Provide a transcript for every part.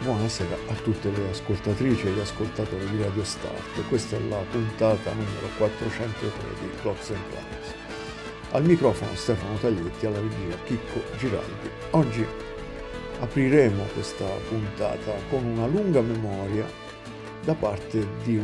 Buonasera a tutte le ascoltatrici e gli ascoltatori di Radio Start. Questa è la puntata numero 403 di Clocks and Clowns. Al microfono Stefano Taglietti, alla regia Chicco Giraldi. Oggi apriremo questa puntata con una lunga memoria da parte di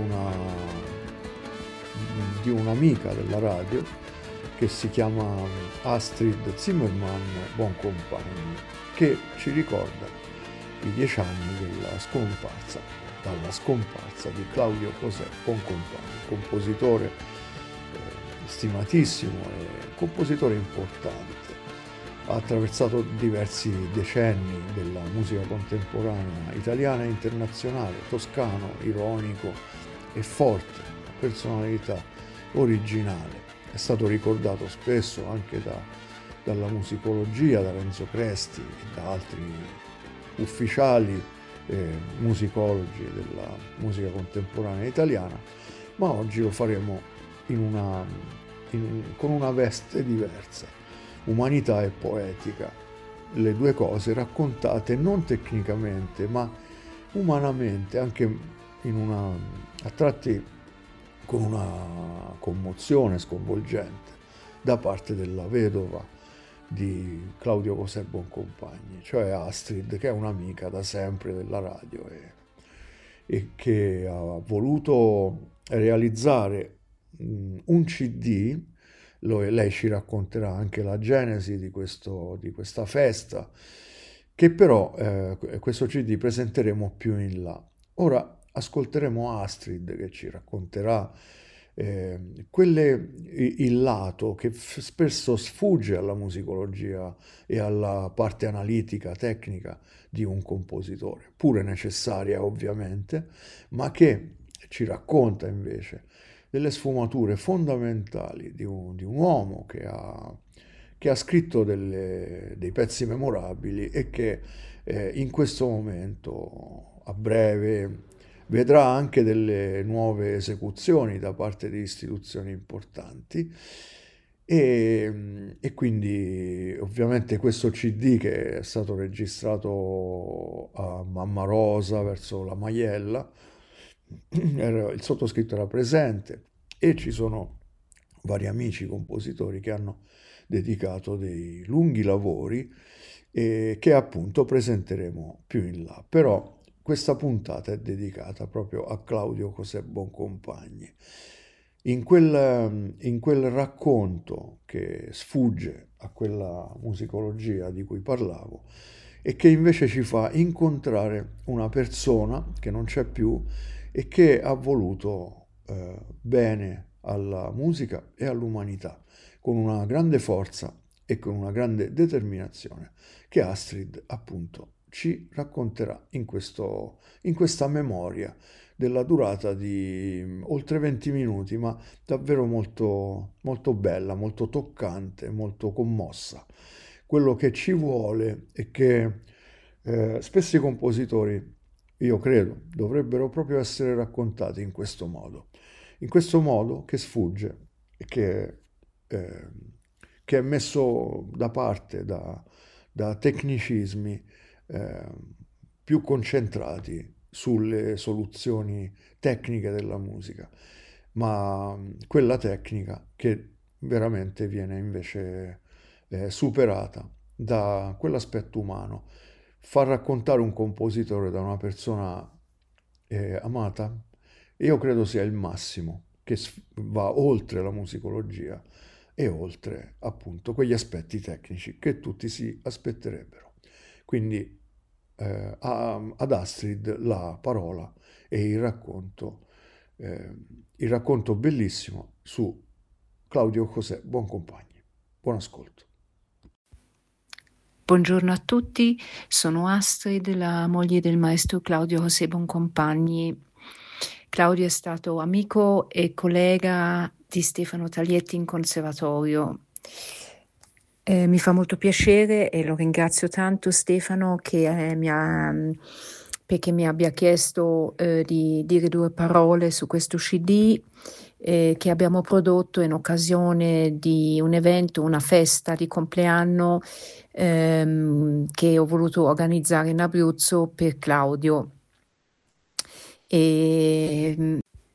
un'amica della radio che si chiama Astrid Zimmermann Boncompagni, che ci ricorda i 10 anni dalla scomparsa di Claudio José Boncompagni, compositore stimatissimo e compositore importante. Ha attraversato diversi decenni della musica contemporanea italiana e internazionale, toscano, ironico e forte, una personalità originale. È stato ricordato spesso anche dalla musicologia, da Renzo Cresti e da altri ufficiali musicologi della musica contemporanea italiana, ma oggi lo faremo con una veste diversa, umanità e poetica, le due cose raccontate non tecnicamente ma umanamente, anche a tratti con una commozione sconvolgente da parte della vedova di Claudio José Boncompagni, cioè Astrid, che è un'amica da sempre della radio e che ha voluto realizzare un CD. Lei ci racconterà anche la genesi di questa festa, che però questo CD presenteremo più in là. Ora ascolteremo Astrid che ci racconterà il lato che spesso sfugge alla musicologia e alla parte analitica, tecnica di un compositore, pure necessaria ovviamente, ma che ci racconta invece delle sfumature fondamentali di un uomo che ha scritto dei pezzi memorabili e che in questo momento, a breve, vedrà anche delle nuove esecuzioni da parte di istituzioni importanti e quindi ovviamente questo CD, che è stato registrato a Mamma Rosa verso la Maiella, il sottoscritto era presente e ci sono vari amici compositori che hanno dedicato dei lunghi lavori che appunto presenteremo più in là. Però questa puntata è dedicata proprio a Claudio José Boncompagni. In quel racconto che sfugge a quella musicologia di cui parlavo e che invece ci fa incontrare una persona che non c'è più e che ha voluto bene alla musica e all'umanità, con una grande forza e con una grande determinazione, che Astrid appunto ci racconterà in questa memoria della durata di oltre 20 minuti, ma davvero molto, molto bella, molto toccante, molto commossa. Quello che ci vuole è che spesso i compositori, io credo, dovrebbero proprio essere raccontati in questo modo che sfugge e che è messo da parte da tecnicismi più concentrati sulle soluzioni tecniche della musica, ma quella tecnica che veramente viene invece superata da quell'aspetto umano. Far raccontare un compositore da una persona amata, io credo sia il massimo, che va oltre la musicologia e oltre appunto quegli aspetti tecnici che tutti si aspetterebbero. Quindi ad Astrid la parola e il racconto bellissimo su Claudio José Boncompagni. Buon ascolto. Buongiorno a tutti, sono Astrid, la moglie del maestro Claudio José Boncompagni. Claudio è stato amico e collega di Stefano Taglietti in conservatorio. Mi fa molto piacere e lo ringrazio tanto Stefano perché mi abbia chiesto di dire due parole su questo CD che abbiamo prodotto in occasione di un evento, una festa di compleanno che ho voluto organizzare in Abruzzo per Claudio. E,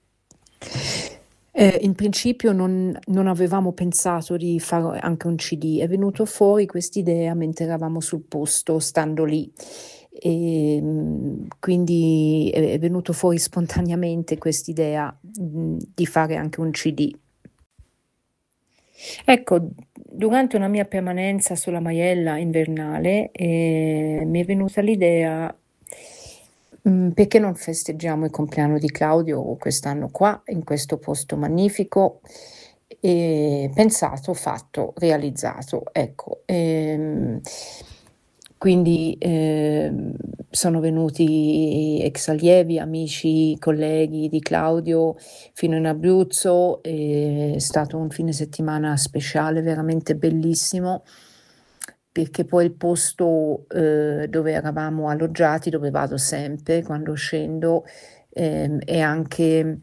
in principio non avevamo pensato di fare anche un CD, è venuto fuori quest'idea mentre eravamo sul posto, stando lì. Quindi è venuto fuori spontaneamente quest'idea di fare anche un CD. Ecco, durante una mia permanenza sulla Maiella invernale mi è venuta l'idea, perché non festeggiamo il compleanno di Claudio quest'anno qua, in questo posto magnifico? E pensato, fatto, realizzato, ecco. Quindi sono venuti ex allievi, amici, colleghi di Claudio fino in Abruzzo, è stato un fine settimana speciale, veramente bellissimo, perché poi il posto dove eravamo alloggiati, dove vado sempre quando scendo, è anche,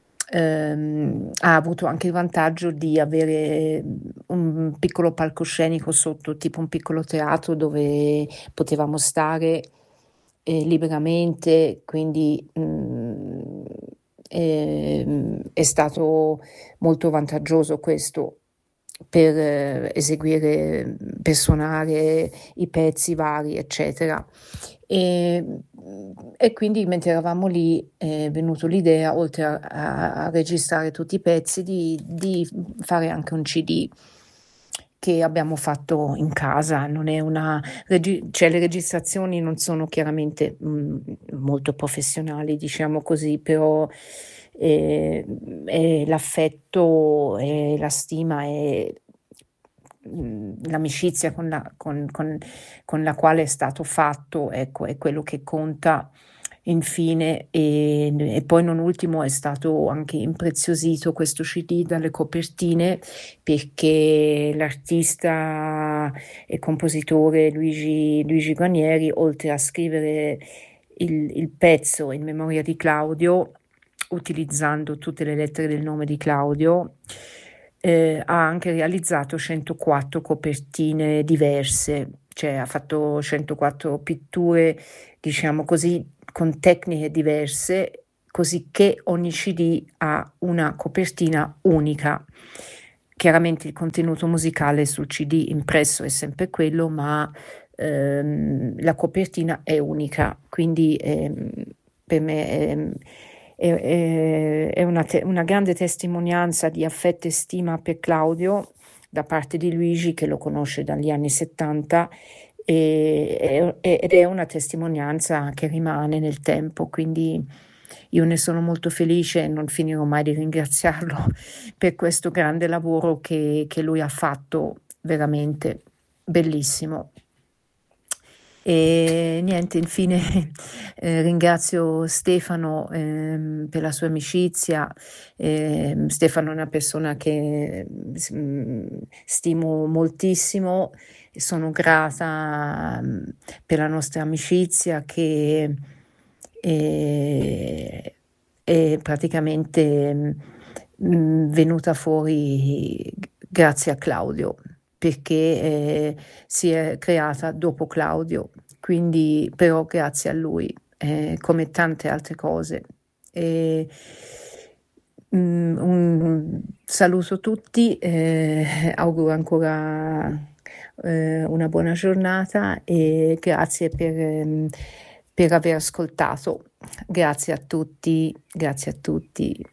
ha avuto anche il vantaggio di avere un piccolo palcoscenico sotto, tipo un piccolo teatro dove potevamo stare liberamente, quindi è stato molto vantaggioso questo per eseguire, per suonare i pezzi vari, eccetera. E, e quindi mentre eravamo lì è venuto l'idea, oltre a registrare tutti i pezzi, di fare anche un CD che abbiamo fatto in casa. Non è una cioè le registrazioni non sono chiaramente molto professionali, diciamo così, però l'affetto e la stima e l'amicizia con la quale è stato fatto, ecco, è quello che conta. Infine, e poi non ultimo, è stato anche impreziosito questo CD dalle copertine, perché l'artista e compositore Luigi Guarnieri, oltre a scrivere il pezzo in memoria di Claudio, utilizzando tutte le lettere del nome di Claudio, ha anche realizzato 104 copertine diverse, cioè ha fatto 104 pitture, diciamo così, con tecniche diverse, così che ogni CD ha una copertina unica. Chiaramente il contenuto musicale sul CD impresso è sempre quello, ma la copertina è unica, quindi per me è una grande testimonianza di affetto e stima per Claudio da parte di Luigi, che lo conosce dagli anni 70, ed è una testimonianza che rimane nel tempo, quindi io ne sono molto felice e non finirò mai di ringraziarlo per questo grande lavoro che lui ha fatto, veramente bellissimo. E niente, infine ringrazio Stefano per la sua amicizia. Stefano è una persona che stimo moltissimo e sono grata per la nostra amicizia che è praticamente venuta fuori grazie a Claudio, perché si è creata dopo Claudio, quindi però grazie a lui, come tante altre cose. E, un saluto tutti, auguro ancora una buona giornata e grazie per aver ascoltato. Grazie a tutti, grazie a tutti.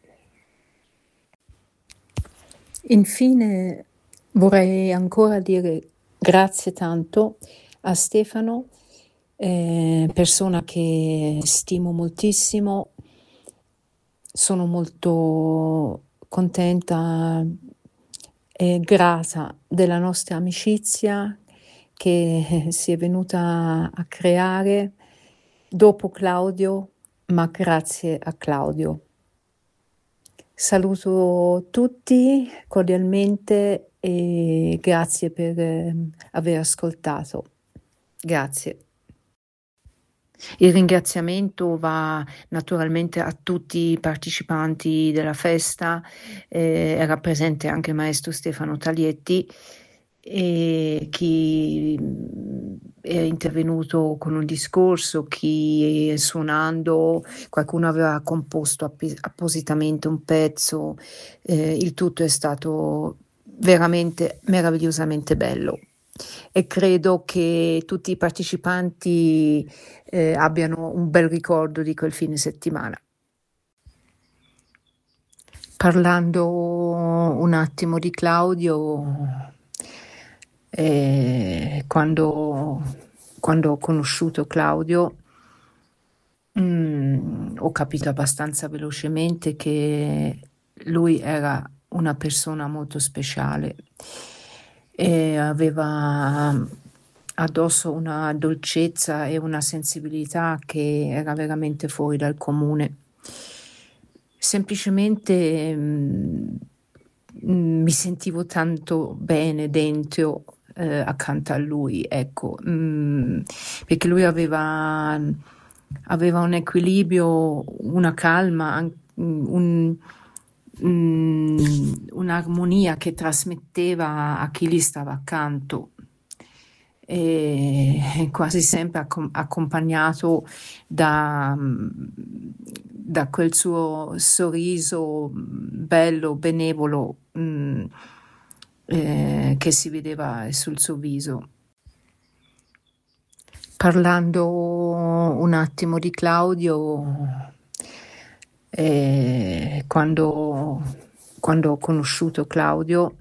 Infine vorrei ancora dire grazie tanto a Stefano, persona che stimo moltissimo. Sono molto contenta e grata della nostra amicizia che si è venuta a creare dopo Claudio, ma grazie a Claudio. Saluto tutti cordialmente e grazie per aver ascoltato. Grazie. Il ringraziamento va naturalmente a tutti i partecipanti della festa, era presente anche il maestro Stefano Talietti, e chi, è intervenuto con un discorso, chi suonando, qualcuno aveva composto appositamente un pezzo, il tutto è stato veramente meravigliosamente bello e credo che tutti i partecipanti abbiano un bel ricordo di quel fine settimana. Parlando un attimo di Claudio, quando ho conosciuto Claudio, ho capito abbastanza velocemente che lui era una persona molto speciale e aveva addosso una dolcezza e una sensibilità che era veramente fuori dal comune. Semplicemente mi sentivo tanto bene dentro accanto a lui, ecco, perché lui aveva un equilibrio, una calma, un'armonia che trasmetteva a chi gli stava accanto. E quasi sempre accompagnato da quel suo sorriso bello, benevolo, che si vedeva sul suo viso. Parlando un attimo di Claudio, quando ho conosciuto Claudio,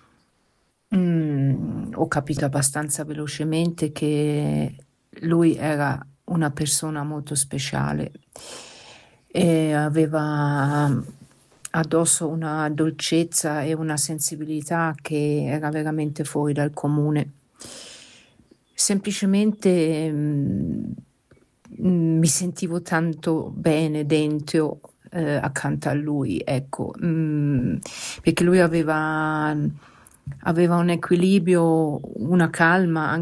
ho capito abbastanza velocemente che lui era una persona molto speciale e aveva addosso una dolcezza e una sensibilità che era veramente fuori dal comune. Semplicemente mi sentivo tanto bene dentro accanto a lui, ecco, perché lui aveva un equilibrio, una calma,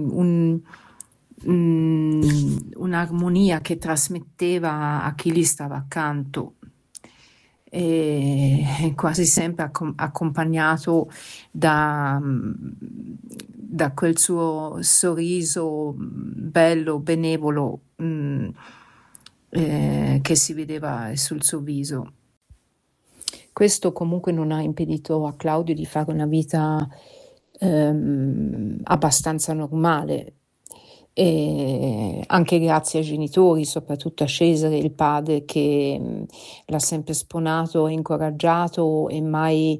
un'armonia che trasmetteva a chi gli stava accanto. E quasi sempre accompagnato da quel suo sorriso bello, benevolo, che si vedeva sul suo viso. Questo comunque non ha impedito a Claudio di fare una vita abbastanza normale, e anche grazie ai genitori, soprattutto a Cesare, il padre, che l'ha sempre sponato e incoraggiato e mai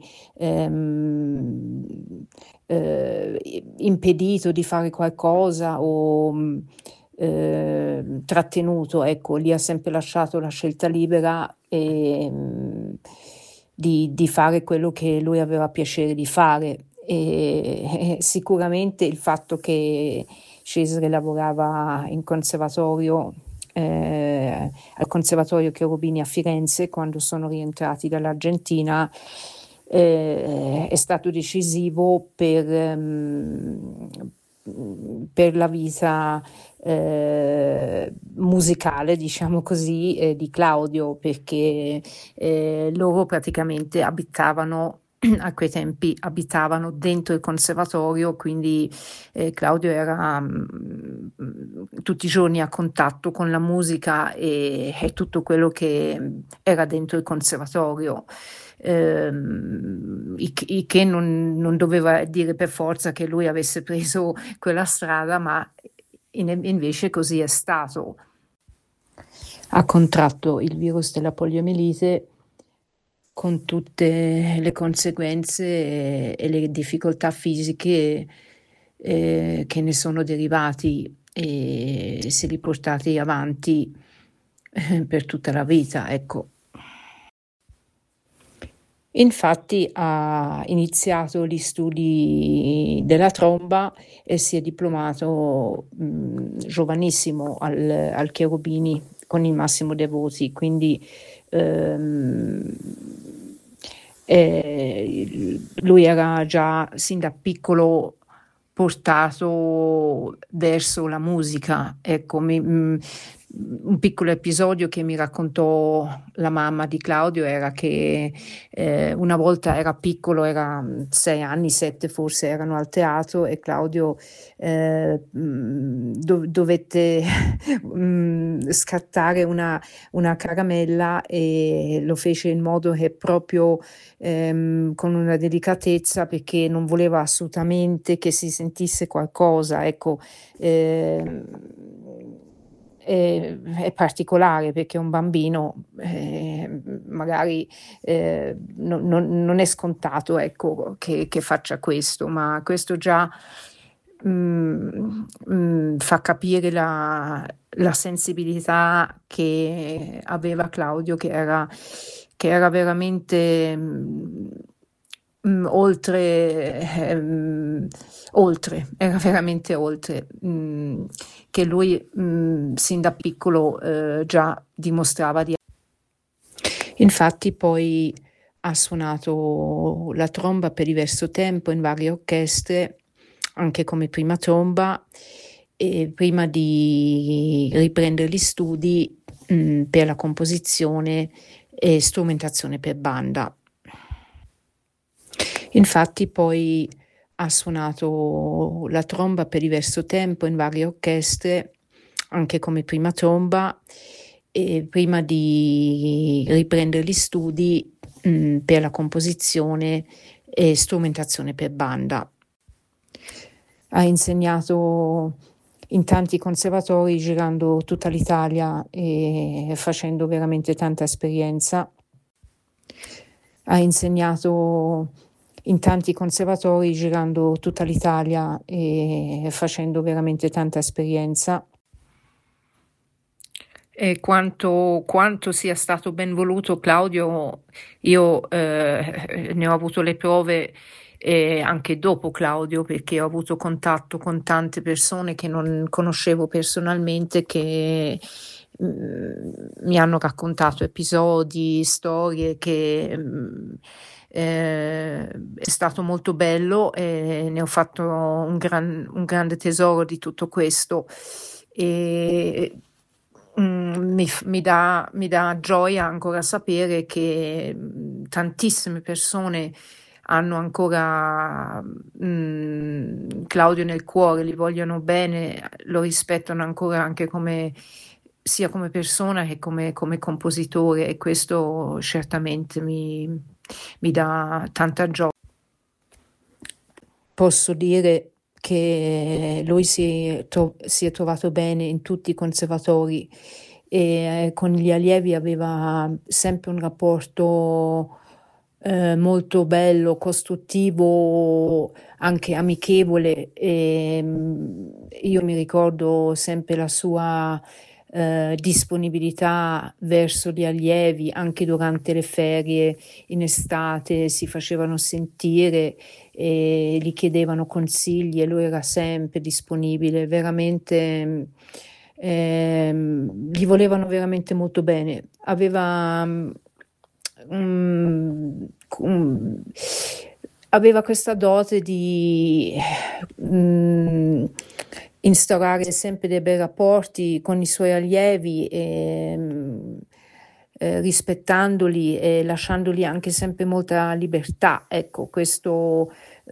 impedito di fare qualcosa o trattenuto, ecco, gli ha sempre lasciato la scelta libera e di fare quello che lui aveva piacere di fare. E sicuramente il fatto che Cesare lavorava in conservatorio, al Conservatorio Cherubini a Firenze, quando sono rientrati dall'Argentina, è stato decisivo per la vita musicale, diciamo così, di Claudio, perché loro praticamente a quei tempi abitavano dentro il conservatorio, quindi Claudio era tutti i giorni a contatto con la musica e tutto quello che era dentro il conservatorio. Il che non doveva dire per forza che lui avesse preso quella strada, ma invece così è stato. Ha contratto il virus della poliomielite con tutte le conseguenze e le difficoltà fisiche che ne sono derivati e se li portati avanti per tutta la vita, ecco. Infatti ha iniziato gli studi della tromba e si è diplomato giovanissimo al Cherubini con il massimo dei voti, quindi lui era già sin da piccolo portato verso la musica. Ecco, un piccolo episodio che mi raccontò la mamma di Claudio era che una volta era piccolo, era 6 anni, 7 forse, erano al teatro e Claudio dovette scattare una caramella e lo fece in modo che proprio con una delicatezza, perché non voleva assolutamente che si sentisse qualcosa, ecco. È particolare perché un bambino magari non è scontato, ecco, che faccia questo, ma questo già fa capire la sensibilità che aveva Claudio, che era veramente oltre, era veramente oltre, che lui sin da piccolo già dimostrava di. Infatti poi ha suonato la tromba per diverso tempo in varie orchestre, anche come prima tromba, e prima di riprendere gli studi per la composizione e strumentazione per banda. Infatti poi ha suonato la tromba per diverso tempo in varie orchestre, anche come prima tromba, e prima di riprendere gli studi per la composizione e strumentazione per banda. Ha insegnato in tanti conservatori, girando tutta l'Italia e facendo veramente tanta esperienza. Ha insegnato in tanti conservatori, girando tutta l'Italia e facendo veramente tanta esperienza. E quanto sia stato ben voluto Claudio, io ne ho avuto le prove anche dopo Claudio, perché ho avuto contatto con tante persone che non conoscevo personalmente, che mi hanno raccontato episodi, storie che è stato molto bello e ne ho fatto un grande tesoro di tutto questo. E mi dà gioia ancora sapere che tantissime persone hanno ancora Claudio nel cuore, gli vogliono bene, lo rispettano ancora anche sia come persona che come compositore, e questo certamente mi dà tanta gioia. Posso dire che lui si è trovato bene in tutti i conservatori e con gli allievi aveva sempre un rapporto molto bello, costruttivo, anche amichevole. Io mi ricordo sempre la sua disponibilità verso gli allievi, anche durante le ferie in estate si facevano sentire e gli chiedevano consigli e lui era sempre disponibile, veramente gli volevano veramente molto bene. Aveva questa dote di instaurare sempre dei bei rapporti con i suoi allievi, rispettandoli e lasciandoli anche sempre molta libertà. Ecco, questo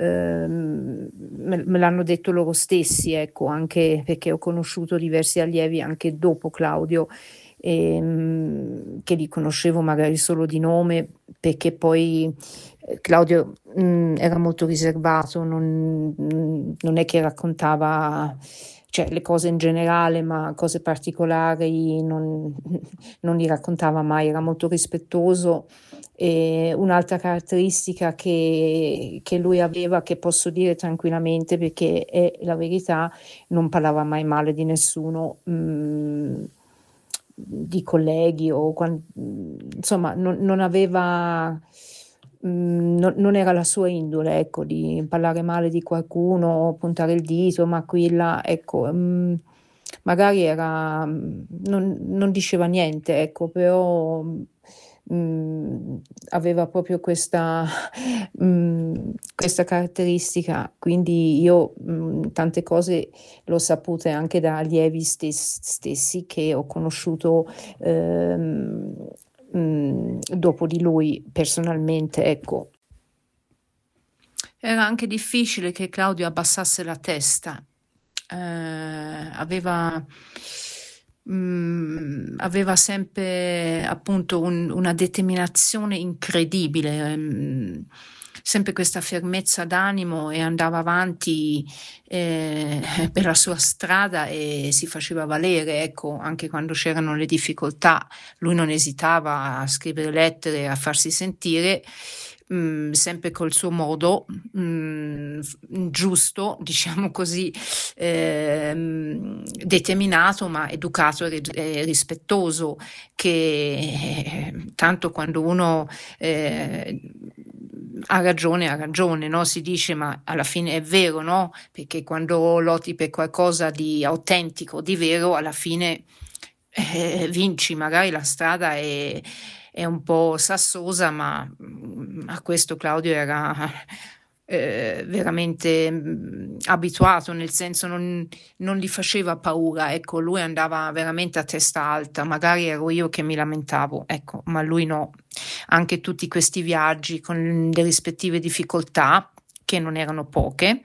me l'hanno detto loro stessi, ecco, anche perché ho conosciuto diversi allievi anche dopo Claudio, che li conoscevo magari solo di nome, perché poi Claudio era molto riservato, non è che raccontava, cioè, le cose in generale, ma cose particolari non li raccontava mai, era molto rispettoso. E un'altra caratteristica che lui aveva, che posso dire tranquillamente perché è la verità, non parlava mai male di nessuno, di colleghi insomma, non aveva, non era la sua indole, ecco, di parlare male di qualcuno, puntare il dito, ma qui là, ecco, magari era, non diceva niente, ecco, però aveva proprio questa caratteristica, quindi io tante cose l'ho sapute anche da allievi stessi che ho conosciuto dopo di lui personalmente, ecco. Era anche difficile che Claudio abbassasse la testa. Aveva sempre appunto una determinazione incredibile, sempre questa fermezza d'animo e andava avanti per la sua strada e si faceva valere, ecco, anche quando c'erano le difficoltà, lui non esitava a scrivere lettere, a farsi sentire. Sempre col suo modo giusto, diciamo così, determinato ma educato e rispettoso, che tanto quando uno ha ragione, no? Si dice, ma alla fine è vero, no? Perché quando lotti per qualcosa di autentico, di vero, alla fine vinci. Magari la strada è un po' sassosa, ma a questo Claudio era veramente abituato, nel senso non gli faceva paura, ecco, lui andava veramente a testa alta, magari ero io che mi lamentavo, ecco, ma lui no. Anche tutti questi viaggi con le rispettive difficoltà, che non erano poche.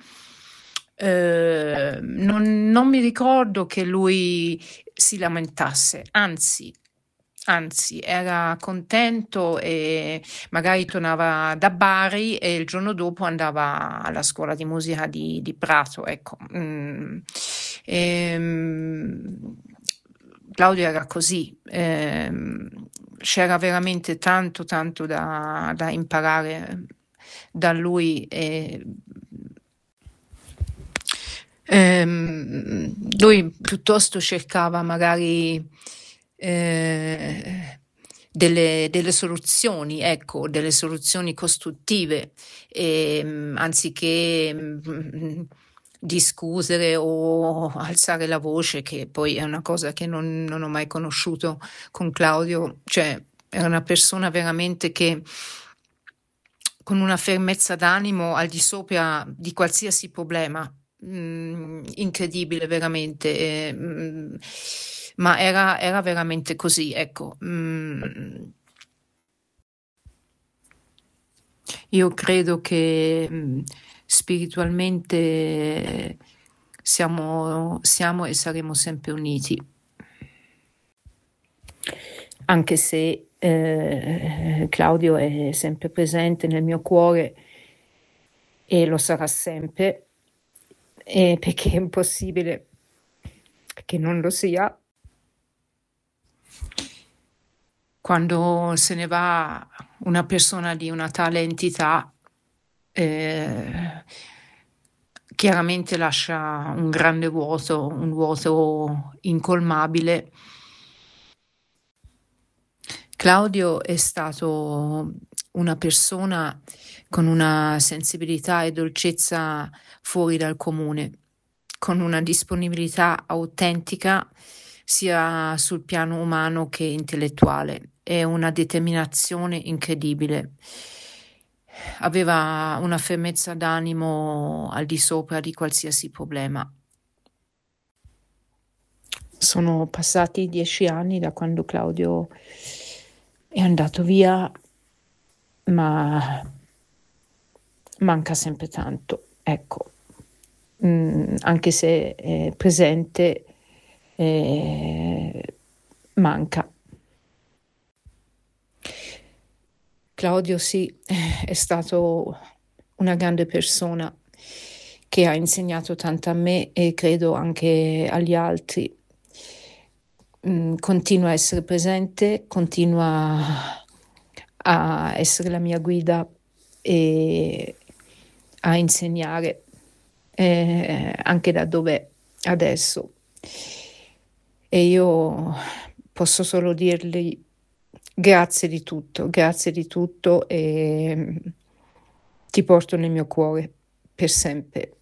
Non mi ricordo che lui si lamentasse, anzi era contento e magari tornava da Bari e il giorno dopo andava alla scuola di musica di Prato, ecco. Claudio era così, c'era veramente tanto da imparare da lui. Lui piuttosto cercava magari delle soluzioni, ecco, delle soluzioni costruttive, anziché discutere o alzare la voce, che poi è una cosa che non ho mai conosciuto con Claudio, cioè era una persona veramente che con una fermezza d'animo al di sopra di qualsiasi problema, incredibile veramente, ma era veramente così, ecco. Io credo che spiritualmente siamo e saremo sempre uniti, anche se Claudio è sempre presente nel mio cuore e lo sarà sempre, perché è impossibile che non lo sia. Quando se ne va una persona di una tale entità, chiaramente lascia un grande vuoto, un vuoto incolmabile. Claudio è stato una persona con una sensibilità e dolcezza fuori dal comune, con una disponibilità autentica sia sul piano umano che intellettuale e una determinazione incredibile. Aveva una fermezza d'animo al di sopra di qualsiasi problema. Sono passati 10 anni da quando Claudio è andato via, ma manca sempre tanto, ecco. Anche se è presente, manca. Claudio sì, è stato una grande persona che ha insegnato tanto a me e credo anche agli altri. Continua a essere presente, continua a essere la mia guida e a insegnare anche da dov'è adesso. E io posso solo dirgli grazie di tutto e ti porto nel mio cuore per sempre.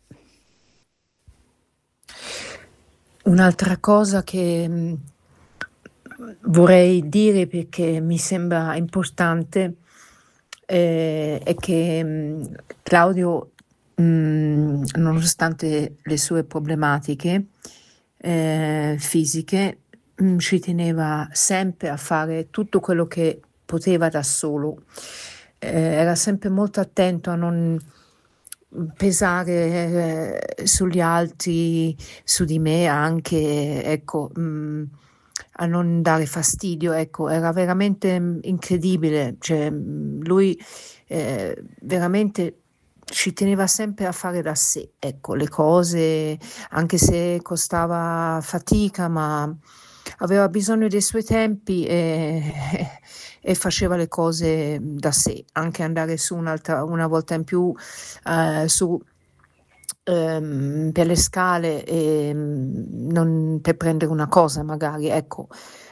Un'altra cosa che vorrei dire, perché mi sembra importante, è che Claudio, nonostante le sue problematiche fisiche, ci teneva sempre a fare tutto quello che poteva da solo. Era sempre molto attento a non pesare sugli altri, su di me anche, ecco, a non dare fastidio, ecco, era veramente incredibile, cioè lui veramente ci teneva sempre a fare da sé, ecco, le cose, anche se costava fatica, ma aveva bisogno dei suoi tempi e faceva le cose da sé, anche andare su una volta in più su per le scale, per prendere una cosa magari, ecco.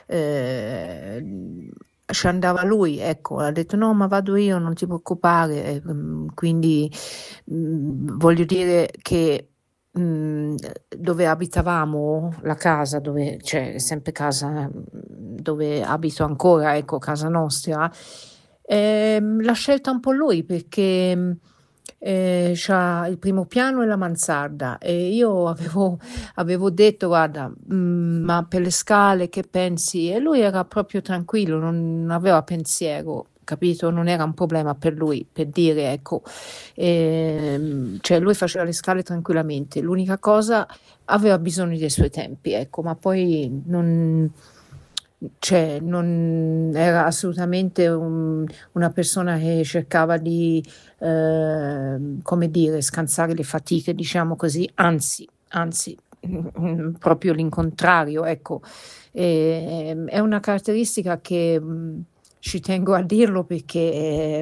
Ci andava lui, ecco, ha detto no, ma vado io, non ti preoccupare. Quindi voglio dire che dove abitavamo, la casa dove c'è sempre casa, dove abito ancora, ecco, casa nostra, l'ha scelta un po' lui perché c'ha il primo piano e la mansarda e io avevo detto guarda, ma per le scale che pensi? E lui era proprio tranquillo, non aveva pensiero, capito? Non era un problema per lui, per dire, ecco, cioè lui faceva le scale tranquillamente, l'unica cosa aveva bisogno dei suoi tempi, ecco, ma poi cioè, non era assolutamente una persona che cercava di, come dire, scansare le fatiche, diciamo così, anzi, proprio l'incontrario, ecco. È una caratteristica che ci tengo a dirlo perché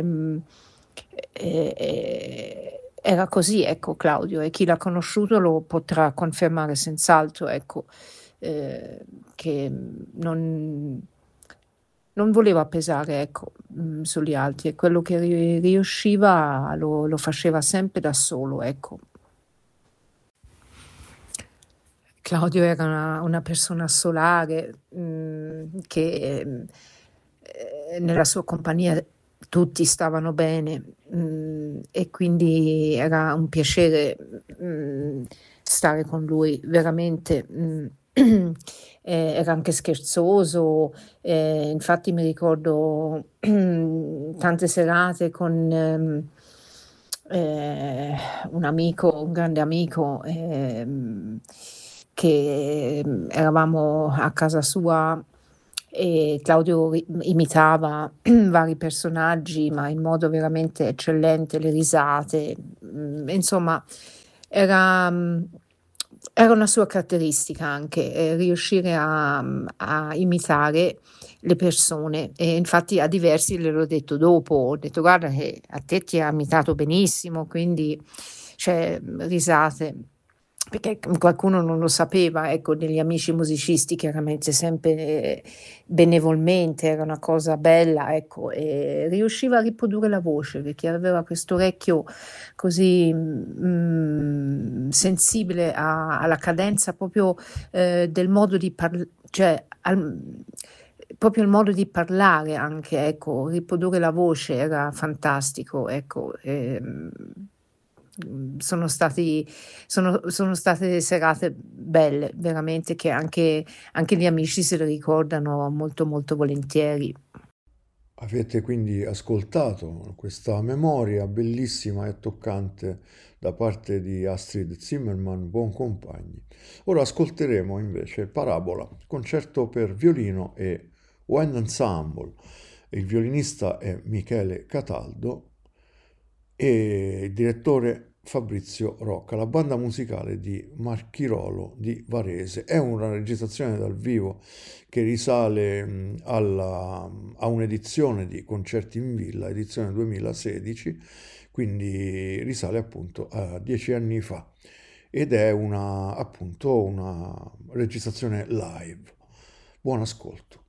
era così, ecco, Claudio, e chi l'ha conosciuto lo potrà confermare senz'altro, ecco, eh, che non voleva pesare, ecco, sugli altri e quello che riusciva lo faceva sempre da solo, ecco. Claudio era una persona solare, che nella sua compagnia tutti stavano bene, e quindi era un piacere stare con lui, veramente. Era anche scherzoso, infatti mi ricordo tante serate con eh, un grande amico, che eravamo a casa sua e Claudio imitava vari personaggi, ma in modo veramente eccellente, le risate, insomma, era, era una sua caratteristica anche, riuscire a imitare le persone e infatti a diversi gliel'ho detto dopo, ho detto guarda che a te ti ha imitato benissimo, quindi cioè, risate. Perché qualcuno non lo sapeva, ecco, degli amici musicisti chiaramente sempre benevolmente, era una cosa bella, ecco, e riusciva a riprodurre la voce perché aveva questo orecchio così sensibile alla cadenza proprio del modo di parlare, cioè proprio il modo di parlare anche, ecco, riprodurre la voce era fantastico, ecco. Sono stati, sono state serate belle, veramente, che anche gli amici se le ricordano molto molto volentieri. Avete quindi ascoltato questa memoria bellissima e toccante da parte di Astrid Zimmermann, Buoncompagni. Ora ascolteremo invece Parabola, concerto per violino e wind ensemble. Il violinista è Michele Cataldo e il direttore Fabrizio Rocca. La banda musicale di Marchirolo di Varese. È una registrazione dal vivo che risale a un'edizione di Concerti in Villa, edizione 2016, quindi risale appunto a 10 anni fa ed è appunto una registrazione live. Buon ascolto.